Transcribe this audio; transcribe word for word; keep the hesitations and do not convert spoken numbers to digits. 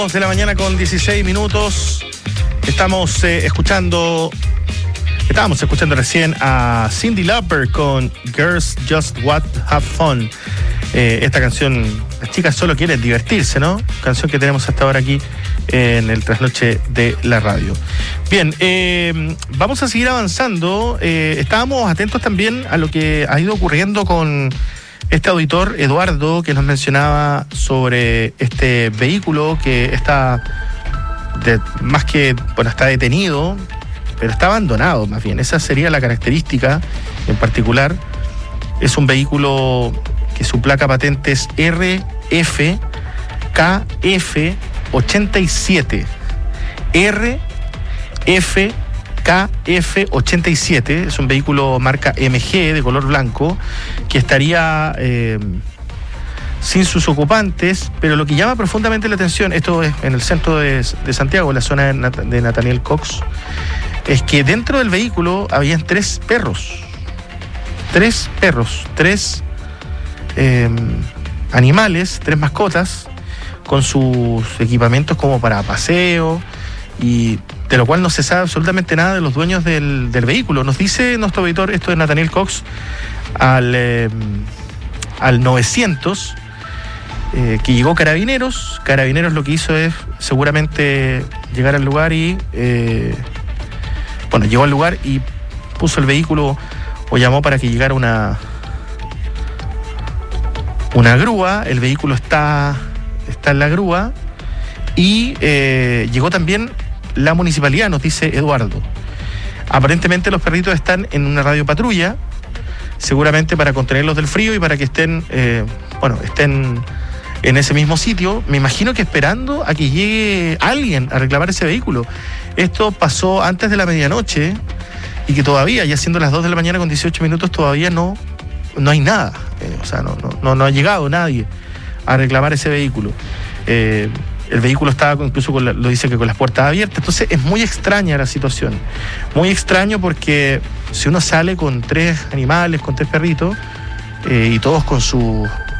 De la mañana con dieciséis minutos. Estamos eh, escuchando Estábamos escuchando recién a Cyndi Lauper con Girls Just Want to Have Fun. eh, Esta canción, las chicas solo quieren divertirse, ¿no? Canción que tenemos hasta ahora aquí en el trasnoche de la radio. Bien, eh, vamos a seguir avanzando. eh, Estábamos atentos también a lo que ha ido ocurriendo con este auditor, Eduardo, que nos mencionaba sobre este vehículo que está, de, más que, bueno, está detenido, pero está abandonado más bien. Esa sería la característica en particular. Es un vehículo que su placa patente es R F K F ochenta y siete. R F K F ochenta y siete, es un vehículo marca M G de color blanco que estaría eh, sin sus ocupantes, pero lo que llama profundamente la atención, esto es en el centro de, de Santiago, en la zona de, Nat- de Nathaniel Cox, es que dentro del vehículo habían tres perros, tres perros, tres eh, animales, tres mascotas, con sus equipamientos como para paseo, y de lo cual no se sabe absolutamente nada de los dueños del, del vehículo. Nos dice nuestro auditor, esto de Nathaniel Cox, al, eh, al novecientos, eh, que llegó Carabineros. Carabineros lo que hizo es seguramente llegar al lugar y, eh, bueno, llegó al lugar y puso el vehículo, o llamó para que llegara una, una grúa. El vehículo está, está en la grúa. Y eh, llegó también la municipalidad, nos dice Eduardo. Aparentemente los perritos están en una radiopatrulla, seguramente para contenerlos del frío y para que estén, eh, bueno, estén en ese mismo sitio. Me imagino que esperando a que llegue alguien a reclamar ese vehículo. Esto pasó antes de la medianoche y que todavía, ya siendo las dos de la mañana con dieciocho minutos, todavía no, no hay nada. Eh, o sea, no, no, no, no ha llegado nadie a reclamar ese vehículo. Eh, El vehículo estaba incluso, con la, lo dice que con las puertas abiertas. Entonces es muy extraña la situación. Muy extraño porque si uno sale con tres animales, con tres perritos, eh, y todos con sus